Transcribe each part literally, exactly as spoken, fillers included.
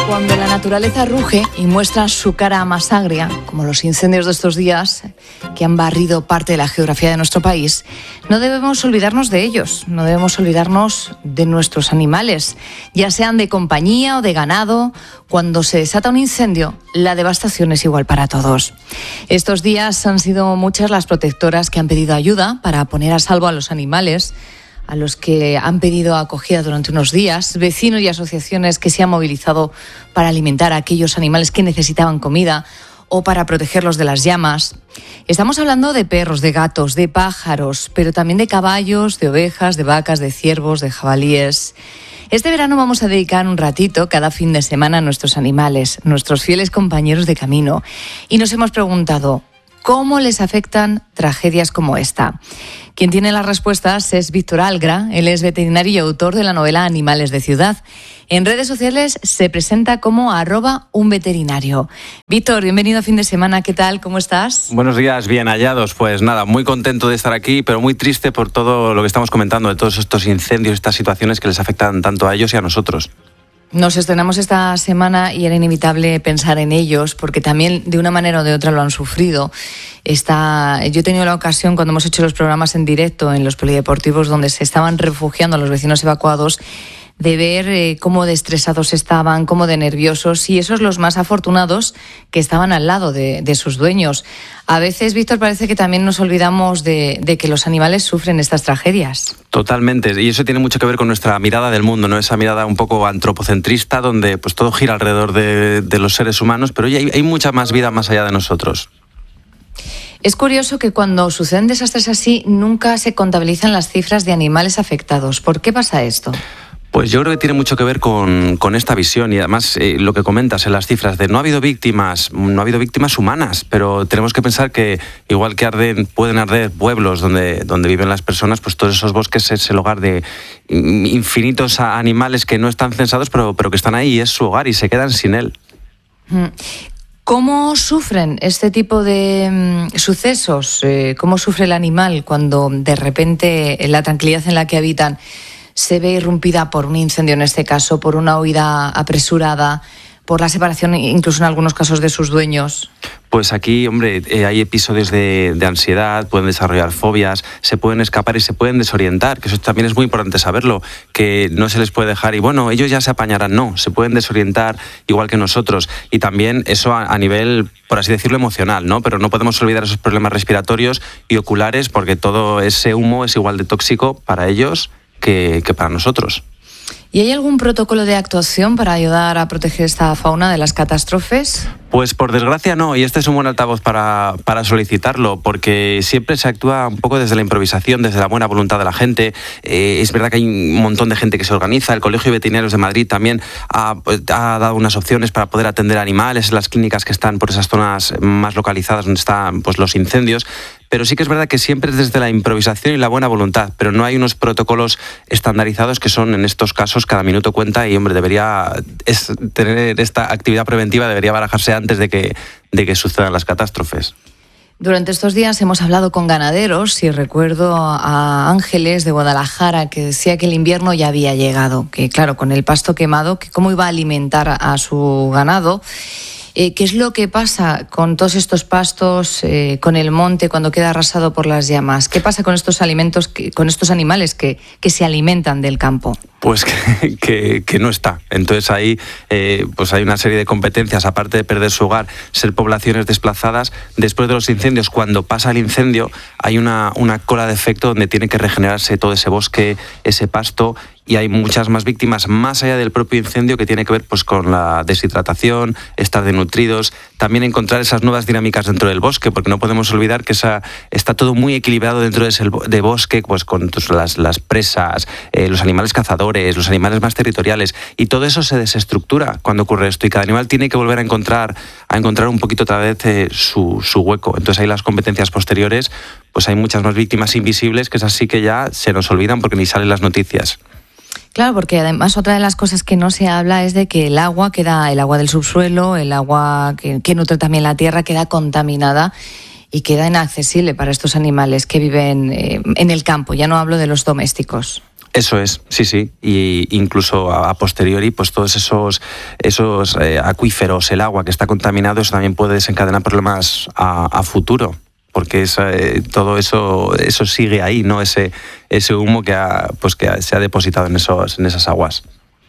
Cuando la naturaleza ruge y muestra su cara más agria, como los incendios de estos días que han barrido parte de la geografía de nuestro país, no debemos olvidarnos de ellos, no debemos olvidarnos de nuestros animales, ya sean de compañía o de ganado. Cuando se desata un incendio, la devastación es igual para todos. Estos días han sido muchas las protectoras que han pedido ayuda para poner a salvo a los animales, a los que han pedido acogida durante unos días, vecinos y asociaciones que se han movilizado para alimentar a aquellos animales que necesitaban comida o para protegerlos de las llamas. Estamos hablando de perros, de gatos, de pájaros, pero también de caballos, de ovejas, de vacas, de ciervos, de jabalíes. Este verano vamos a dedicar un ratito cada fin de semana a nuestros animales, nuestros fieles compañeros de camino. Y nos hemos preguntado, ¿cómo les afectan tragedias como esta? Quien tiene las respuestas es Víctor Algra. Él es veterinario y autor de la novela Animales de Ciudad. En redes sociales se presenta como arroba un veterinario. Víctor, bienvenido a fin de semana. ¿Qué tal? ¿Cómo estás? Buenos días, bien hallados. Pues nada, muy contento de estar aquí, pero muy triste por todo lo que estamos comentando, de todos estos incendios, estas situaciones que les afectan tanto a ellos y a nosotros. Nos estrenamos esta semana y era inevitable pensar en ellos porque también de una manera o de otra lo han sufrido. Está, yo he tenido la ocasión cuando hemos hecho los programas en directo en los polideportivos donde se estaban refugiando a los vecinos evacuados de ver eh, cómo de estresados estaban, cómo de nerviosos, y esos los más afortunados que estaban al lado de, de sus dueños. A veces, Víctor, parece que también nos olvidamos de, de que los animales sufren estas tragedias. Totalmente, y eso tiene mucho que ver con nuestra mirada del mundo, ¿no? Esa mirada un poco antropocentrista donde pues todo gira alrededor de, de los seres humanos, pero oye, hay, hay mucha más vida más allá de nosotros. Es curioso que cuando suceden desastres así nunca se contabilizan las cifras de animales afectados. ¿Por qué pasa esto? Pues yo creo que tiene mucho que ver con, con esta visión y además eh, lo que comentas en las cifras de no ha habido víctimas, no ha habido víctimas humanas, pero tenemos que pensar que igual que arden, pueden arder pueblos donde, donde viven las personas, pues todos esos bosques es el hogar de infinitos animales que no están censados, pero, pero que están ahí y es su hogar y se quedan sin él. ¿Cómo sufren este tipo de mm, sucesos? Eh, ¿Cómo sufre el animal cuando de repente la tranquilidad en la que habitan se ve irrumpida por un incendio, en este caso, por una huida apresurada, por la separación incluso en algunos casos de sus dueños? Pues aquí, hombre, eh, hay episodios de, de ansiedad, pueden desarrollar fobias, se pueden escapar y se pueden desorientar, que eso también es muy importante saberlo, que no se les puede dejar y bueno, ellos ya se apañarán, no, se pueden desorientar igual que nosotros y también eso a, a nivel, por así decirlo, emocional, ¿no? Pero no podemos olvidar esos problemas respiratorios y oculares porque todo ese humo es igual de tóxico para ellos que, que para nosotros. ¿Y hay algún protocolo de actuación para ayudar a proteger esta fauna de las catástrofes? Pues por desgracia no, y este es un buen altavoz para, para solicitarlo, porque siempre se actúa un poco desde la improvisación, desde la buena voluntad de la gente. Eh, es verdad que hay un montón de gente que se organiza, el Colegio de Veterinarios de Madrid también ha, ha dado unas opciones para poder atender animales en las clínicas que están por esas zonas más localizadas donde están pues, los incendios. Pero sí que es verdad que siempre es desde la improvisación y la buena voluntad, pero no hay unos protocolos estandarizados que son en estos casos cada minuto cuenta y, hombre, debería es, tener esta actividad preventiva debería barajarse antes de que, de que sucedan las catástrofes. Durante estos días hemos hablado con ganaderos y recuerdo a Ángeles de Guadalajara que decía que el invierno ya había llegado, que claro, con el pasto quemado, que cómo iba a alimentar a su ganado. Eh, ¿Qué es lo que pasa con todos estos pastos, eh, con el monte cuando queda arrasado por las llamas? ¿Qué pasa con estos alimentos, que, con estos animales que, que se alimentan del campo? Pues que, que, que no está. Entonces ahí eh, pues hay una serie de competencias, aparte de perder su hogar, ser poblaciones desplazadas. Después de los incendios, cuando pasa el incendio, hay una, una cola de efecto donde tiene que regenerarse todo ese bosque, ese pasto, y hay muchas más víctimas más allá del propio incendio que tiene que ver pues con la deshidratación, estar desnutridos, también encontrar esas nuevas dinámicas dentro del bosque, porque no podemos olvidar que esa, está todo muy equilibrado dentro de ese de bosque, pues con pues, las, las presas, eh, los animales cazadores, los animales más territoriales, y todo eso se desestructura cuando ocurre esto, y cada animal tiene que volver a encontrar, a encontrar un poquito otra vez eh, su, su hueco. Entonces ahí las competencias posteriores, pues hay muchas más víctimas invisibles que es así que ya se nos olvidan porque ni salen las noticias. Claro, porque además otra de las cosas que no se habla es de que el agua queda, el agua del subsuelo, el agua que, que nutre también la tierra, queda contaminada y queda inaccesible para estos animales que viven eh, en el campo. Ya no hablo de los domésticos. Eso es, sí, sí, y incluso a, a posteriori, pues todos esos, esos eh, acuíferos, el agua que está contaminado, eso también puede desencadenar problemas a, a futuro, porque es, eh, todo eso, eso sigue ahí, ¿no? Ese, ese humo que, ha, pues que ha, se ha depositado en, esos, en esas aguas.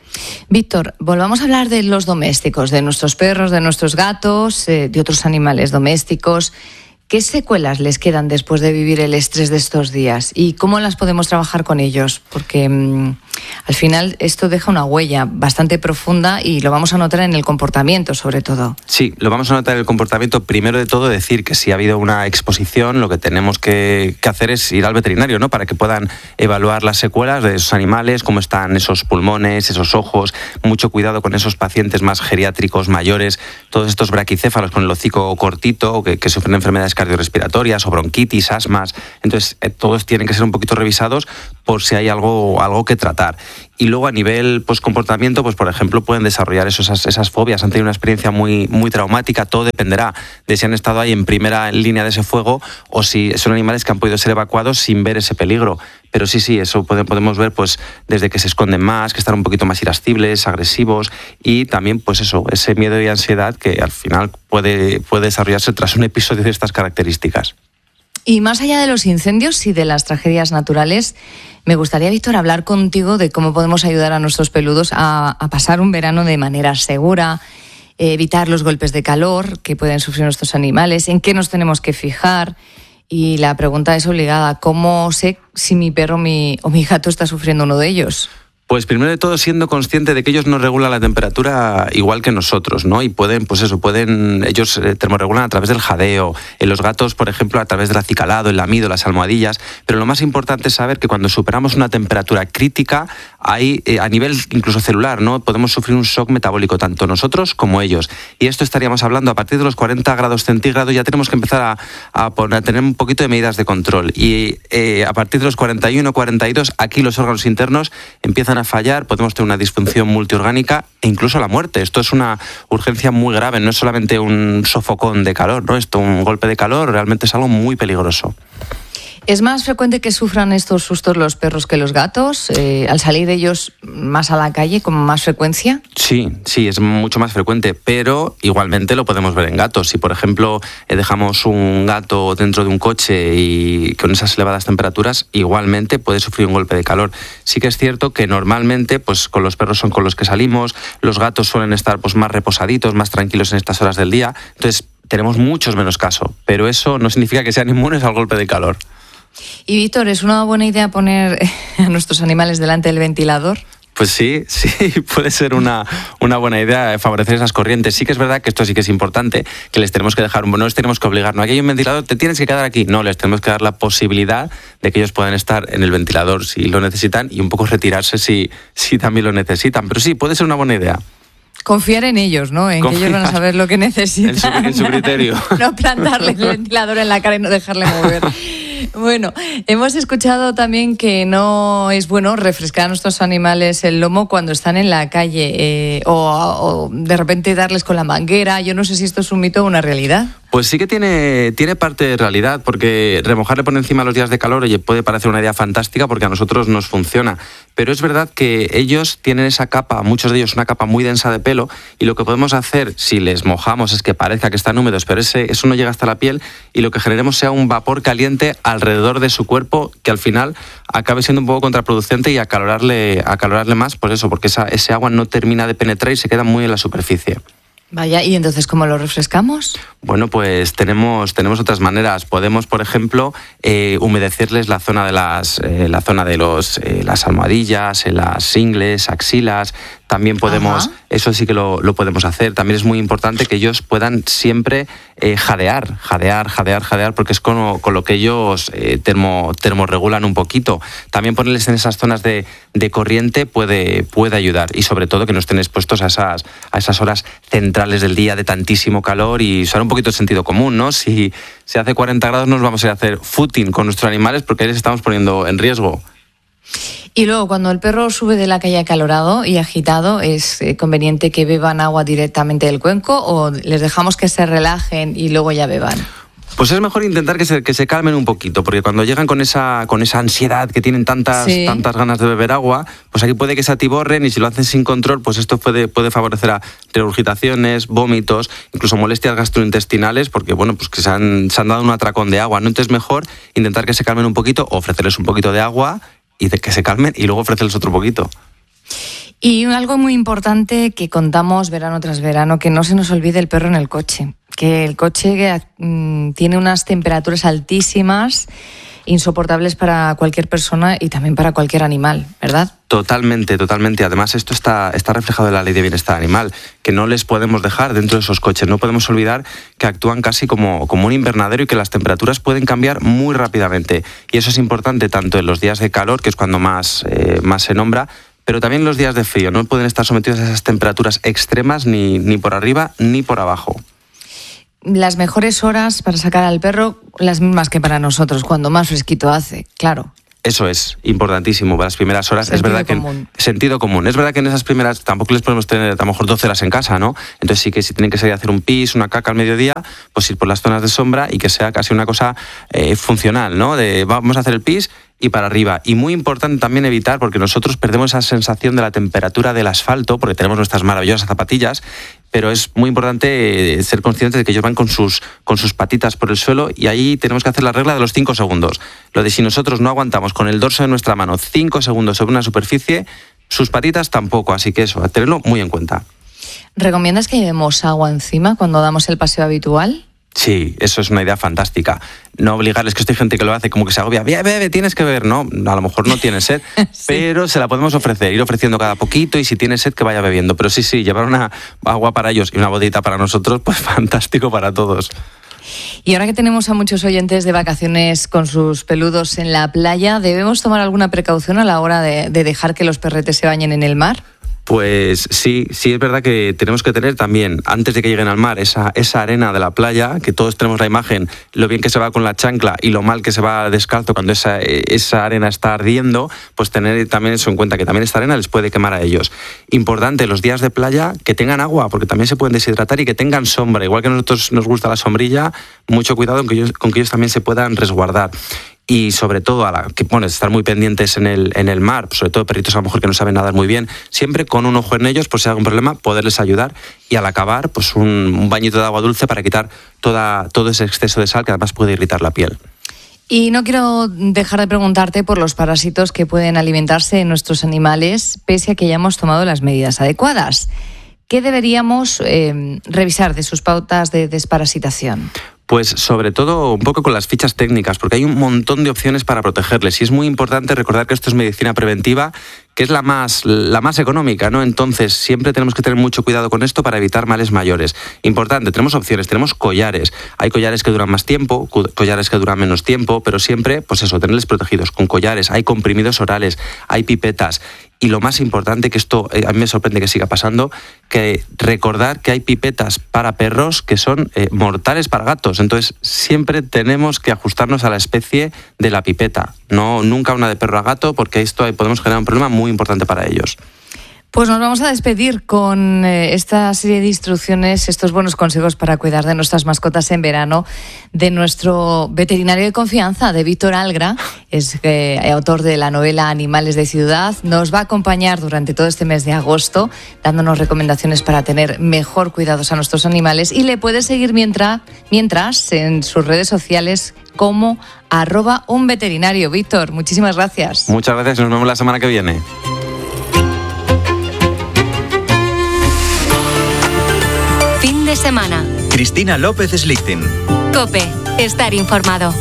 Víctor, volvamos a hablar de los domésticos, de nuestros perros, de nuestros gatos, eh, de otros animales domésticos. ¿Qué secuelas les quedan después de vivir el estrés de estos días? ¿Y cómo las podemos trabajar con ellos? Porque mmm, al final esto deja una huella bastante profunda y lo vamos a notar en el comportamiento, sobre todo. Sí, lo vamos a notar en el comportamiento. Primero de todo, decir que si ha habido una exposición, lo que tenemos que, que hacer es ir al veterinario, ¿no? Para que puedan evaluar las secuelas de esos animales, cómo están esos pulmones, esos ojos. Mucho cuidado con esos pacientes más geriátricos, mayores, todos estos braquicéfalos con el hocico cortito, que, que sufren enfermedades cardiorrespiratorias o bronquitis, asmas. Entonces, eh, todos tienen que ser un poquito revisados por si hay algo, algo que tratar. Y luego a nivel pues, comportamiento, pues por ejemplo, pueden desarrollar eso, esas, esas fobias, han tenido una experiencia muy, muy traumática. Todo dependerá de si han estado ahí en primera línea de ese fuego o si son animales que han podido ser evacuados sin ver ese peligro. Pero sí, sí, eso podemos ver pues desde que se esconden más, que están un poquito más irascibles, agresivos, y también pues eso, ese miedo y ansiedad que al final puede, puede desarrollarse tras un episodio de estas características. Y más allá de los incendios y de las tragedias naturales, me gustaría, Víctor, hablar contigo de cómo podemos ayudar a nuestros peludos a, a pasar un verano de manera segura, eh, evitar los golpes de calor que pueden sufrir nuestros animales, en qué nos tenemos que fijar. Y la pregunta es obligada, ¿cómo sé si mi perro mi, o mi gato está sufriendo uno de ellos? Pues primero de todo siendo consciente de que ellos no regulan la temperatura igual que nosotros, ¿no? Y pueden, pues eso, pueden, ellos eh, termorregulan a través del jadeo, en los gatos, por ejemplo, a través del acicalado, el lamido, las almohadillas, pero lo más importante es saber que cuando superamos una temperatura crítica, hay, eh, a nivel incluso celular, ¿no? Podemos sufrir un shock metabólico, tanto nosotros como ellos. Y esto estaríamos hablando a partir de los cuarenta grados centígrados, ya tenemos que empezar a, a, poner, a tener un poquito de medidas de control. Y eh, a partir de los cuarenta y uno, cuarenta y dos, aquí los órganos internos empiezan a fallar, podemos tener una disfunción multiorgánica e incluso la muerte. Esto es una urgencia muy grave, no es solamente un sofocón de calor, ¿no? Esto, un golpe de calor, realmente es algo muy peligroso. ¿Es más frecuente que sufran estos sustos los perros que los gatos? Eh, ¿Al salir ellos más a la calle con más frecuencia? Sí, sí, es mucho más frecuente, pero igualmente lo podemos ver en gatos. Si, por ejemplo, eh, dejamos un gato dentro de un coche y con esas elevadas temperaturas, igualmente puede sufrir un golpe de calor. Sí que es cierto que normalmente, pues con los perros son con los que salimos, los gatos suelen estar pues más reposaditos, más tranquilos en estas horas del día, entonces tenemos muchos menos caso, pero eso no significa que sean inmunes al golpe de calor. Y Víctor, ¿es una buena idea poner a nuestros animales delante del ventilador? Pues sí, sí, puede ser una, una buena idea favorecer esas corrientes. Sí que es verdad que esto sí que es importante, que les tenemos que dejar, no les tenemos que obligar, no, aquí hay un ventilador, te tienes que quedar aquí. No, les tenemos que dar la posibilidad de que ellos puedan estar en el ventilador si lo necesitan y un poco retirarse si, si también lo necesitan. Pero sí, puede ser una buena idea. Confiar en ellos, ¿no? En Confiar que ellos van a saber lo que necesitan. En su, en su criterio. No plantarle el ventilador en la cara y no dejarle mover. Bueno, hemos escuchado también que no es bueno refrescar a nuestros animales el lomo cuando están en la calle eh, o, o de repente darles con la manguera. Yo no sé si esto es un mito o una realidad. Pues sí que tiene, tiene parte de realidad, porque remojarle por encima los días de calor, oye, puede parecer una idea fantástica porque a nosotros nos funciona. Pero es verdad que ellos tienen esa capa, muchos de ellos una capa muy densa de pelo, y lo que podemos hacer si les mojamos es que parezca que están húmedos, pero ese, eso no llega hasta la piel, y lo que generemos sea un vapor caliente alrededor de su cuerpo que al final acabe siendo un poco contraproducente y acalorarle, acalorarle más, pues eso, porque esa, ese agua no termina de penetrar y se queda muy en la superficie. Vaya, ¿y entonces cómo lo refrescamos? Bueno, pues tenemos, tenemos otras maneras. Podemos, por ejemplo, eh, humedecerles la zona de las, eh, la zona de los, eh, las almohadillas, eh, las ingles, axilas. También podemos, Ajá. eso sí que lo, lo podemos hacer. También es muy importante que ellos puedan siempre eh, jadear, jadear, jadear, jadear, porque es con, con lo que ellos eh, termo, termorregulan un poquito. También ponerles en esas zonas de, de corriente puede, puede ayudar, y sobre todo que no estén expuestos a esas, a esas horas centrales del día de tantísimo calor y usar un poquito de sentido común, ¿no? Si se hace cuarenta grados no nos vamos a ir a hacer footing con nuestros animales porque ahí les estamos poniendo en riesgo. Y luego, cuando el perro sube de la calle acalorado y agitado, ¿es conveniente que beban agua directamente del cuenco o les dejamos que se relajen y luego ya beban? Pues es mejor intentar que se, que se calmen un poquito, porque cuando llegan con esa, con esa ansiedad, que tienen tantas, sí. tantas ganas de beber agua, pues aquí puede que se atiborren y si lo hacen sin control, pues esto puede, puede favorecer a regurgitaciones, vómitos, incluso molestias gastrointestinales, porque bueno, pues que se han, se han dado un atracón de agua, ¿no? Entonces es mejor intentar que se calmen un poquito, ofrecerles un poquito de agua y de que se calmen y luego ofrecerles otro poquito. Y algo muy importante que contamos verano tras verano, que no se nos olvide el perro en el coche. Que el coche mm, tiene unas temperaturas altísimas, insoportables para cualquier persona y también para cualquier animal, ¿verdad? Totalmente, totalmente. Además, esto está, está reflejado en la Ley de Bienestar Animal, que no les podemos dejar dentro de esos coches. No podemos olvidar que actúan casi como, como un invernadero y que las temperaturas pueden cambiar muy rápidamente. Y eso es importante tanto en los días de calor, que es cuando más, eh, más se nombra, pero también en los días de frío. No pueden estar sometidos a esas temperaturas extremas ni, ni por arriba ni por abajo. Las mejores horas para sacar al perro, las mismas que para nosotros, cuando más fresquito hace, claro. Eso es importantísimo para las primeras horas. Sentido es verdad común. que sentido común. Es verdad que en esas primeras tampoco les podemos tener a lo mejor doce horas en casa, ¿no? Entonces sí que si tienen que salir a hacer un pis, una caca al mediodía, pues ir por las zonas de sombra y que sea casi una cosa eh, funcional, ¿no? De vamos a hacer el pis y para arriba. Y muy importante también evitar, porque nosotros perdemos esa sensación de la temperatura del asfalto, porque tenemos nuestras maravillosas zapatillas, pero es muy importante ser conscientes de que ellos van con sus, con sus patitas por el suelo y ahí tenemos que hacer la regla de los cinco segundos. Lo de si nosotros no aguantamos con el dorso de nuestra mano cinco segundos sobre una superficie, sus patitas tampoco, así que eso, a tenerlo muy en cuenta. ¿Recomiendas que llevemos agua encima cuando damos el paseo habitual? Sí, eso es una idea fantástica. No obligarles, que esto hay gente que lo hace como que se agobia. Bebe, bebe, tienes que beber. No, a lo mejor no tiene sed, sí. Pero se la podemos ofrecer, ir ofreciendo cada poquito y si tiene sed que vaya bebiendo. Pero sí, sí, llevar una agua para ellos y una botellita para nosotros, pues fantástico para todos. Y ahora que tenemos a muchos oyentes de vacaciones con sus peludos en la playa, ¿debemos tomar alguna precaución a la hora de, de dejar que los perretes se bañen en el mar? Pues sí, sí es verdad que tenemos que tener también, antes de que lleguen al mar, esa, esa arena de la playa, que todos tenemos la imagen, lo bien que se va con la chancla y lo mal que se va descalzo cuando esa, esa arena está ardiendo, pues tener también eso en cuenta, que también esta arena les puede quemar a ellos. Importante, los días de playa, que tengan agua, porque también se pueden deshidratar y que tengan sombra. Igual que a nosotros nos gusta la sombrilla, mucho cuidado con que ellos, con que ellos también se puedan resguardar. Y sobre todo, a la, que bueno, estar muy pendientes en el, en el mar, sobre todo perritos a lo mejor que no saben nadar muy bien, siempre con un ojo en ellos, por si hay algún problema, poderles ayudar y al acabar, pues un, un bañito de agua dulce para quitar toda, todo ese exceso de sal que además puede irritar la piel. Y no quiero dejar de preguntarte por los parásitos que pueden alimentarse en nuestros animales, pese a que ya hemos tomado las medidas adecuadas. ¿Qué deberíamos eh, revisar de sus pautas de desparasitación? Pues sobre todo un poco con las fichas técnicas, porque hay un montón de opciones para protegerles y es muy importante recordar que esto es medicina preventiva, que es la más, la más económica, ¿no? Entonces siempre tenemos que tener mucho cuidado con esto para evitar males mayores. Importante, tenemos opciones, tenemos collares. Hay collares que duran más tiempo, collares que duran menos tiempo, pero siempre, pues eso, tenerles protegidos con collares. Hay comprimidos orales, hay pipetas. Y lo más importante, que esto eh, a mí me sorprende que siga pasando, que recordar que hay pipetas para perros que son eh, mortales para gatos. Entonces, siempre tenemos que ajustarnos a la especie de la pipeta. No, nunca una de perro a gato, porque esto eh, podemos generar un problema muy importante para ellos. Pues nos vamos a despedir con eh, esta serie de instrucciones, estos buenos consejos para cuidar de nuestras mascotas en verano, de nuestro veterinario de confianza, de Víctor Algra, es eh, autor de la novela Animales de Ciudad. Nos va a acompañar durante todo este mes de agosto, dándonos recomendaciones para tener mejor cuidados a nuestros animales. Y le puedes seguir mientras, mientras en sus redes sociales como arroba un veterinario. Víctor, muchísimas gracias. Muchas gracias y nos vemos la semana que viene. Fin de semana. Cristina López Slichting. COPE. Estar informado.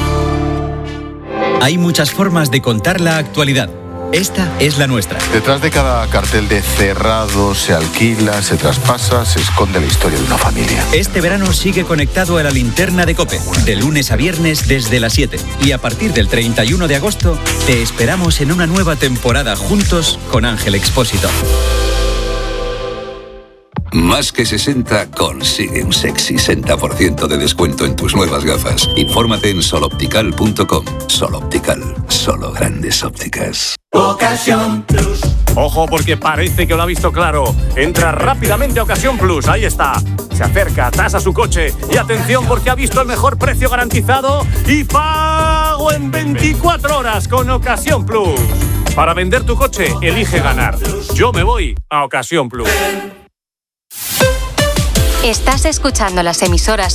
Hay muchas formas de contar la actualidad. Esta es la nuestra. Detrás de cada cartel de cerrado, se alquila, se traspasa, se esconde la historia de una familia. Este verano sigue conectado a la linterna de COPE, de lunes a viernes desde las siete. Y a partir del treinta y uno de agosto, te esperamos en una nueva temporada juntos con Ángel Expósito. Más que sesenta consigue un sexy sesenta por ciento de descuento en tus nuevas gafas. Infórmate en sol optical punto com. Sol Optical, solo grandes ópticas. Ocasión Plus. Ojo, porque parece que lo ha visto claro. Entra rápidamente a Ocasión Plus, ahí está. Se acerca, tasa su coche y atención porque ha visto el mejor precio garantizado y pago en veinticuatro horas con Ocasión Plus. Para vender tu coche, elige ganar. Yo me voy a Ocasión Plus. Estás escuchando las emisoras